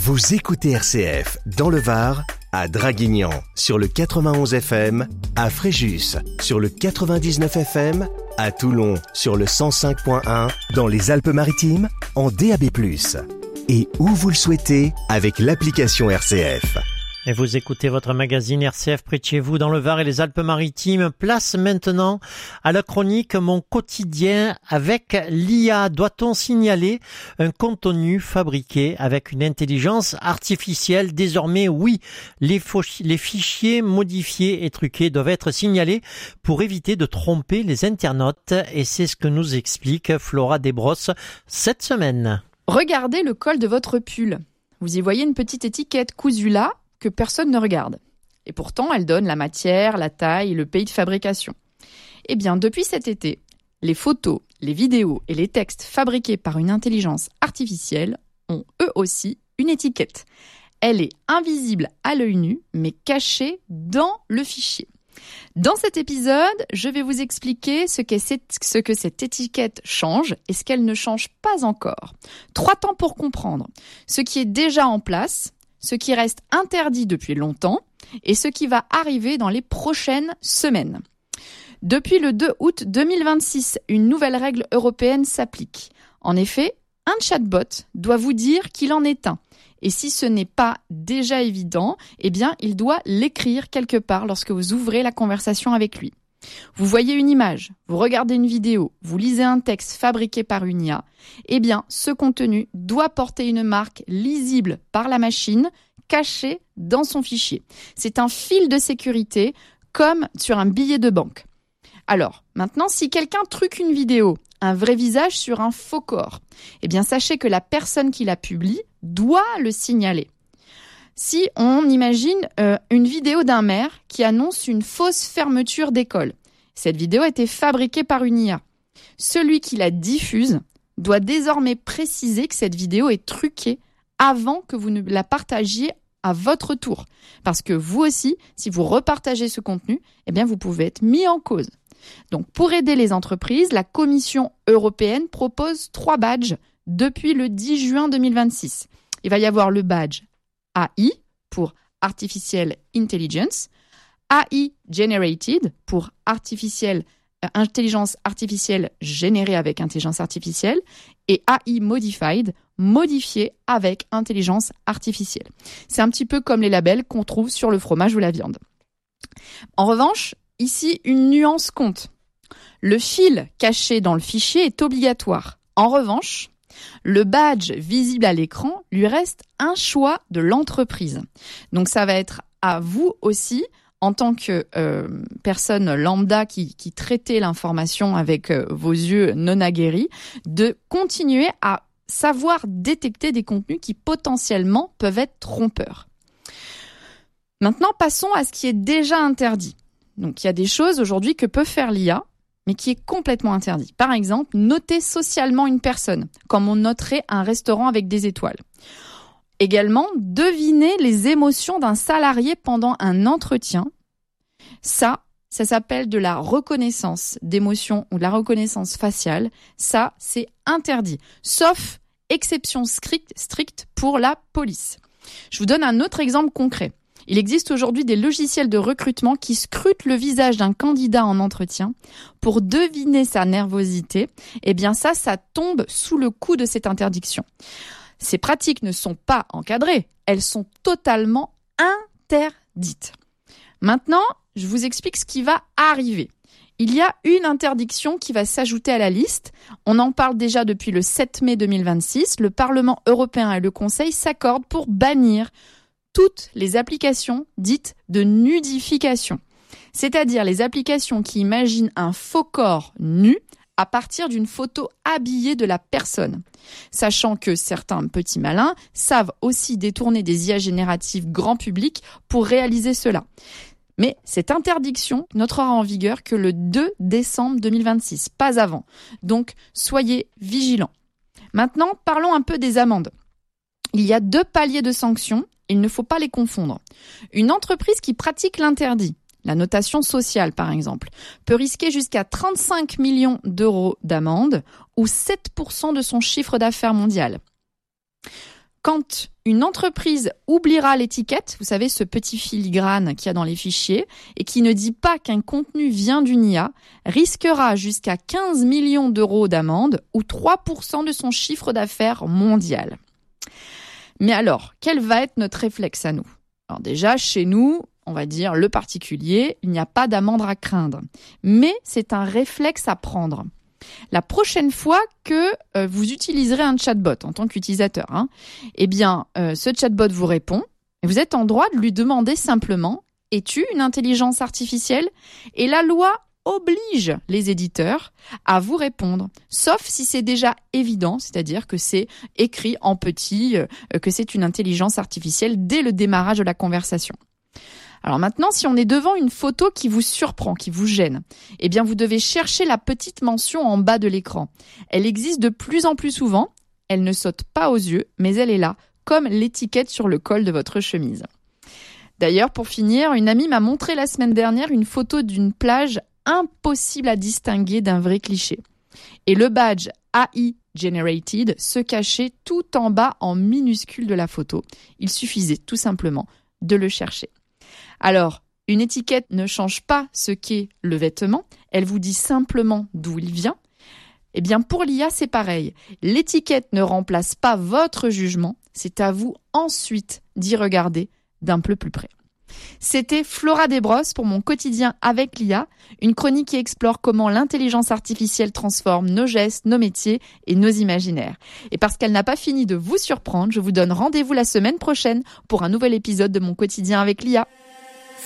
Vous écoutez RCF dans le Var, à Draguignan sur le 91 FM, à Fréjus sur le 99 FM, à Toulon sur le 105.1, dans les Alpes-Maritimes en DAB+. Et où vous le souhaitez avec l'application RCF. Et vous écoutez votre magazine RCF près de chez vous dans le Var et les Alpes-Maritimes. Place maintenant à la chronique Mon quotidien avec l'IA. Doit-on signaler un contenu fabriqué avec une intelligence artificielle? Désormais, oui, les fichiers modifiés et truqués doivent être signalés pour éviter de tromper les internautes. Et c'est ce que nous explique Flora Desbrosses cette semaine. Regardez le col de votre pull. Vous y voyez une petite étiquette cousue là, que personne ne regarde. Et pourtant, elle donne la matière, la taille et le pays de fabrication. Eh bien, depuis cet été, les photos, les vidéos et les textes fabriqués par une intelligence artificielle ont eux aussi une étiquette. Elle est invisible à l'œil nu, mais cachée dans le fichier. Dans cet épisode, je vais vous expliquer ce que cette étiquette change et ce qu'elle ne change pas encore. 3 temps pour comprendre ce qui est déjà en place, ce qui reste interdit depuis longtemps et ce qui va arriver dans les prochaines semaines. Depuis le 2 août 2026, une nouvelle règle européenne s'applique. En effet, un chatbot doit vous dire qu'il en est un. Et si ce n'est pas déjà évident, eh bien, il doit l'écrire quelque part lorsque vous ouvrez la conversation avec lui. Vous voyez une image, vous regardez une vidéo, vous lisez un texte fabriqué par une IA, eh bien, ce contenu doit porter une marque lisible par la machine, cachée dans son fichier. C'est un fil de sécurité, comme sur un billet de banque. Alors, maintenant, si quelqu'un truque une vidéo, un vrai visage sur un faux corps, eh bien, sachez que la personne qui la publie doit le signaler. Si on imagine une vidéo d'un maire qui annonce une fausse fermeture d'école, cette vidéo a été fabriquée par une IA. Celui qui la diffuse doit désormais préciser que cette vidéo est truquée avant que vous ne la partagiez à votre tour. Parce que vous aussi, si vous repartagez ce contenu, eh bien vous pouvez être mis en cause. Donc pour aider les entreprises, la Commission européenne propose 3 badges depuis le 10 juin 2026. Il va y avoir le badge AI pour Artificial Intelligence, AI Generated pour intelligence artificielle générée avec intelligence artificielle et AI Modified, modifié avec intelligence artificielle. C'est un petit peu comme les labels qu'on trouve sur le fromage ou la viande. En revanche, ici, une nuance compte. Le fil caché dans le fichier est obligatoire. En revanche, le badge visible à l'écran lui reste un choix de l'entreprise. Donc ça va être à vous aussi, en tant que personne lambda qui traitait l'information avec vos yeux non aguerris, de continuer à savoir détecter des contenus qui potentiellement peuvent être trompeurs. Maintenant, passons à ce qui est déjà interdit. Donc il y a des choses aujourd'hui que peut faire l'IA, mais qui est complètement interdit. Par exemple, noter socialement une personne, comme on noterait un restaurant avec des étoiles. Également, deviner les émotions d'un salarié pendant un entretien. Ça s'appelle de la reconnaissance d'émotions ou de la reconnaissance faciale. Ça, c'est interdit, sauf exception stricte pour la police. Je vous donne un autre exemple concret. Il existe aujourd'hui des logiciels de recrutement qui scrutent le visage d'un candidat en entretien pour deviner sa nervosité. Eh bien ça tombe sous le coup de cette interdiction. Ces pratiques ne sont pas encadrées, elles sont totalement interdites. Maintenant, je vous explique ce qui va arriver. Il y a une interdiction qui va s'ajouter à la liste. On en parle déjà depuis le 7 mai 2026. Le Parlement européen et le Conseil s'accordent pour bannir toutes les applications dites de nudification, c'est-à-dire les applications qui imaginent un faux corps nu à partir d'une photo habillée de la personne. Sachant que certains petits malins savent aussi détourner des IA génératives grand public pour réaliser cela. Mais cette interdiction n'entrera en vigueur que le 2 décembre 2026, pas avant. Donc, soyez vigilants. Maintenant, parlons un peu des amendes. Il y a 2 paliers de sanctions. Il ne faut pas les confondre. Une entreprise qui pratique l'interdit, la notation sociale par exemple, peut risquer jusqu'à 35 millions d'euros d'amende ou 7% de son chiffre d'affaires mondial. Quand une entreprise oubliera l'étiquette, vous savez, ce petit filigrane qu'il y a dans les fichiers, et qui ne dit pas qu'un contenu vient d'une IA, risquera jusqu'à 15 millions d'euros d'amende ou 3% de son chiffre d'affaires mondial. Mais alors, quel va être notre réflexe à nous ? Alors déjà, chez nous, on va dire le particulier, il n'y a pas d'amende à craindre. Mais c'est un réflexe à prendre. La prochaine fois que vous utiliserez un chatbot en tant qu'utilisateur, ce chatbot vous répond. Et vous êtes en droit de lui demander simplement « Es-tu une intelligence artificielle ?» Et la loi oblige les éditeurs à vous répondre, sauf si c'est déjà évident, c'est-à-dire que c'est écrit en petit, que c'est une intelligence artificielle dès le démarrage de la conversation. Alors maintenant, si on est devant une photo qui vous surprend, qui vous gêne, eh bien vous devez chercher la petite mention en bas de l'écran. Elle existe de plus en plus souvent, elle ne saute pas aux yeux, mais elle est là, comme l'étiquette sur le col de votre chemise. D'ailleurs, pour finir, une amie m'a montré la semaine dernière une photo d'une plage impossible à distinguer d'un vrai cliché. Et le badge AI Generated se cachait tout en bas en minuscule de la photo. Il suffisait tout simplement de le chercher. Alors, une étiquette ne change pas ce qu'est le vêtement, elle vous dit simplement d'où il vient. Eh bien, pour l'IA, c'est pareil. L'étiquette ne remplace pas votre jugement, c'est à vous ensuite d'y regarder d'un peu plus près. C'était Flora Desbrosses pour mon quotidien avec l'IA, une chronique qui explore comment l'intelligence artificielle transforme nos gestes, nos métiers et nos imaginaires. Et parce qu'elle n'a pas fini de vous surprendre, je vous donne rendez-vous la semaine prochaine pour un nouvel épisode de mon quotidien avec l'IA.